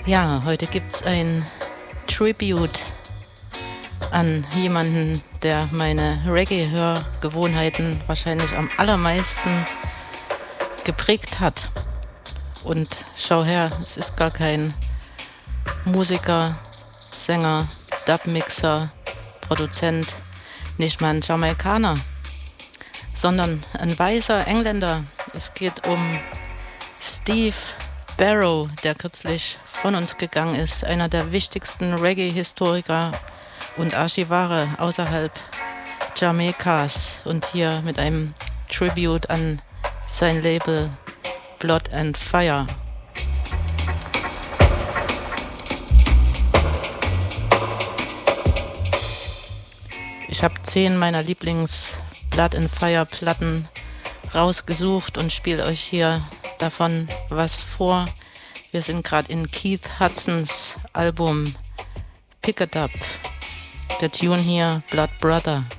Ja, heute gibt's ein Tribute an jemanden, der meine Reggae-Hörgewohnheiten wahrscheinlich am allermeisten geprägt hat. Und schau her, es ist gar kein Musiker, Sänger, Dubmixer, Produzent, nicht mal ein Jamaikaner, sondern ein weißer Engländer. Es geht um Steve Barrow, der kürzlich von uns gegangen ist, einer der wichtigsten Reggae-Historiker und Archivare außerhalb Jamaikas, und hier mit einem Tribute an sein Label Blood and Fire. Ich habe 10 meiner Lieblings-Blood and Fire-Platten rausgesucht und spiele euch hier davon was vor. Wir sind gerade in Keith Hudsons Album Pick It Up. Der Tune hier, Blood Brother.